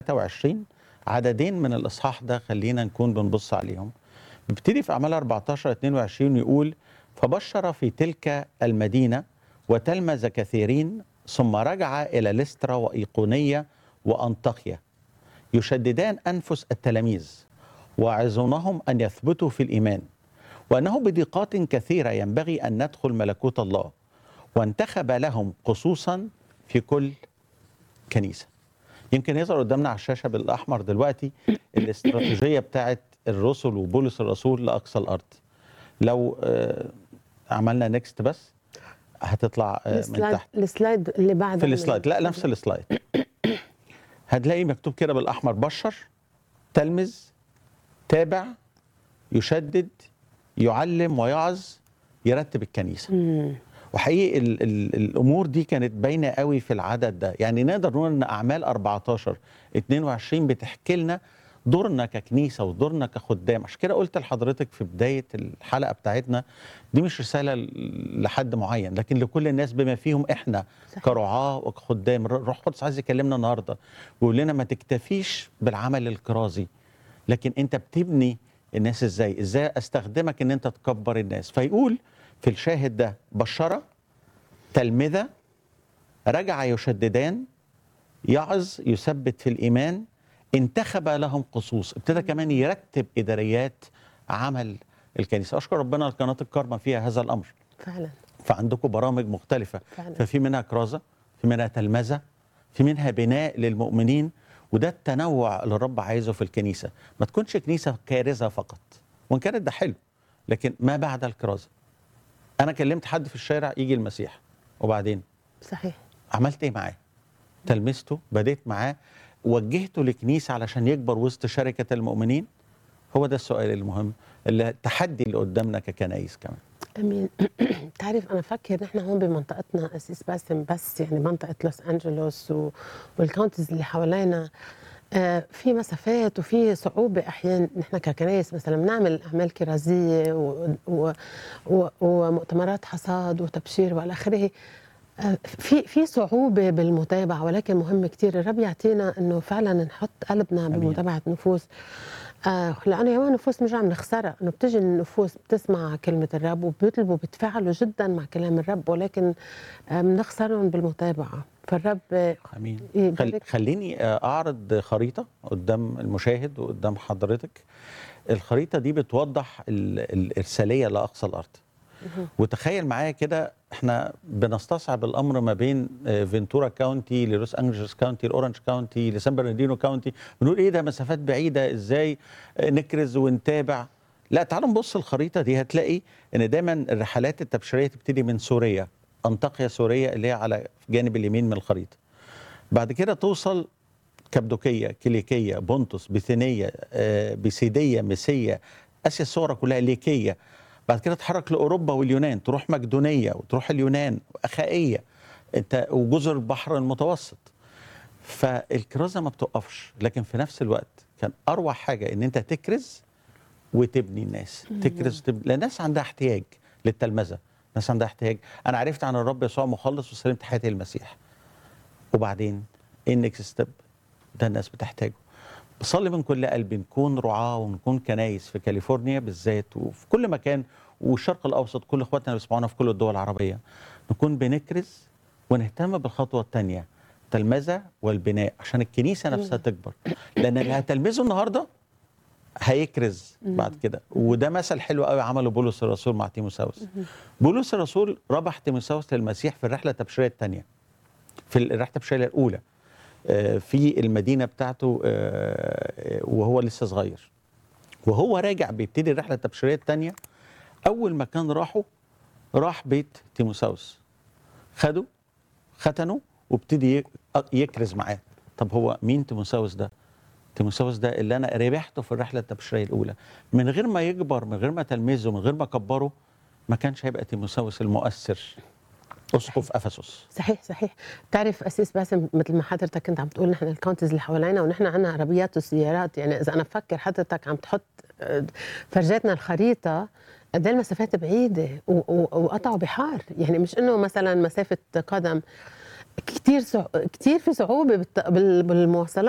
23 عددين من الإصحاح ده خلينا نكون بنبص عليهم. بيبتدي في أعمال 14:22 يقول: فبشر في تلك المدينة وتلمذ كثيرين، ثم رجع إلى لسترا وإيقونية وأنطاكيا يشددان أنفس التلاميذ ويعظونهم أن يثبتوا في الإيمان، وأنه بضيقات كثيرة ينبغي أن ندخل ملكوت الله، وانتخب لهم خصوصا في كل كنيسة. يمكن يظهر قدامنا على الشاشة بالأحمر دلوقتي الاستراتيجية بتاعت الرسل وبولس الرسول لأقصى الأرض. لو عملنا نيكست بس هتطلع من تحت السلايد اللي بعد في السلايد، لا نفس السلايد، هتلاقي مكتوب كده بالأحمر: بشر، تلمذ، تابع، يشدد، يعلم ويعظ، يرتب الكنيسة. وحقيقي الامور دي كانت باينه قوي في العدد ده. يعني نقدر نقول ان اعمال 14:22 بتحكي لنا دورنا ككنيسه ودورنا كخدام. عشان كده قلت لحضرتك في بدايه الحلقه بتاعتنا دي مش رساله لحد معين، لكن لكل الناس بما فيهم احنا كرعاه وكخدام. الروح القدس عايز يكلمنا النهارده ويقول لنا ما تكتفيش بالعمل الكرازي، لكن انت بتبني الناس ازاي استخدمك ان انت تكبر الناس. فيقول في الشاهد ده: بشرة، تلمذة، رجع يشددان، يعظ، يثبت في الإيمان، انتخب لهم خصوص. ابتدى كمان يرتب إداريات عمل الكنيسة. أشكر ربنا قناة الكرمة فيها هذا الأمر فعلا. فعندكم برامج مختلفة فعلا. ففي منها كرازة، في منها تلمذة، في منها بناء للمؤمنين. وده التنوع اللي الرب عايزه في الكنيسة. ما تكونش كنيسة كارزة فقط، وإن كانت ده حلو، لكن ما بعد الكرازة. أنا كلمت حد في الشارع يجي المسيح، وبعدين صحيح عملت إيه معاه؟ تلمسته، بديت معاه، وجهته لكنيسة علشان يكبر وسط شركة المؤمنين. هو ده السؤال المهم، التحدي اللي قدامنا ككنايس كمان. امين. تعرف انا فكر نحن هون بمنطقتنا اسيس باسم، بس يعني منطقه لوس انجلوس والكاونتيز اللي حوالينا في مسافات وفي صعوبه احيانا. نحن ككنايس مثلا بنعمل اعمال كرازيه ومؤتمرات حصاد وتبشير والى اخره. في صعوبه بالمتابعه، ولكن مهم كثير الرب يعطينا انه فعلا نحط قلبنا بمتابعه نفوس. لانه يوم النفوس مش عم نخسرها، انه بتجي النفوس بتسمع كلمه الرب وبيطلبوا بيتفاعلوا جدا مع كلام الرب، ولكن بنخسرهم بالمتابعه. فالرب امين. خليني اعرض خريطه قدام المشاهد وقدام حضرتك. الخريطه دي بتوضح الارساليه لاقصى الارض. وتخيل معايا كده، احنا بنستصعب الامر ما بين فينتورا كاونتي للوس انجلوس كاونتي لاورنج كاونتي لسان برناردينو كاونتي. بنقول ايه ده، مسافات بعيده، ازاي نكرز ونتابع؟ لا، تعالوا نبص الخريطه دي، هتلاقي ان دايما الرحلات التبشيريه تبتدي من سوريا، انطاكيا سوريا اللي هي على الجانب اليمين من الخريطه. بعد كده توصل كبدوكيه، كيليكيه، بونتوس، بيثينيه، بيسيديه، ميسيه، اسيا الصغرى كلها، ليكيه. بعد كده تتحرك لاوروبا واليونان، تروح مقدونيه وتروح اليونان واخائيه، انت وجزر البحر المتوسط. فالكرازه ما بتوقفش، لكن في نفس الوقت كان اروع حاجه ان انت تكرز وتبني الناس. تكرز لان الناس عندها احتياج للتلمذه، الناس عندها احتياج. انا عرفت عن الرب يسوع مخلص وسلمت حياتي للمسيح، وبعدين النكست ستيب ده الناس بتحتاجه. بصلي من كل قلبي نكون رعاة ونكون كنايس في كاليفورنيا بالذات وفي كل مكان والشرق الأوسط، كل إخواتنا اللي بيسمعونا في كل الدول العربية، نكون بنكرز ونهتم بالخطوة الثانية، التلمذة والبناء، عشان الكنيسة نفسها تكبر. لأن اللي هتلمذه النهاردة هيكرز بعد كده. وده مثل حلو قوي عمله بولس الرسول مع تيموثاوس. بولس الرسول ربح تيموثاوس للمسيح في الرحلة التبشيرية الثانية، في الرحلة التبشيرية الأولى في المدينة بتاعته وهو لسه صغير. وهو راجع بيبتدي الرحلة التبشيرية الثانية، أول مكان راح بيت تيموثاوس، خده ختنه وابتدي يكرز معاه. طب هو مين تيموثاوس ده؟ تيموثاوس ده اللي أنا ربحته في الرحلة التبشيرية الأولى. من غير ما يكبر، من غير ما تلميذه، من غير ما كبره، ما كانش هيبقى تيموثاوس المؤثر اسقف افسس. صحيح. بتعرف اسيس باسم، مثل ما حضرتك كنت عم تقول نحن الكونتيز اللي حوالينا ونحن عندنا عربيات وسيارات. يعني اذا انا بفكر حضرتك عم تحط فرجتنا الخريطه قد ايه المسافات بعيده وقطعوا بحار. يعني مش انه مثلا مسافه قدم، كثير في صعوبه بالمواصلات.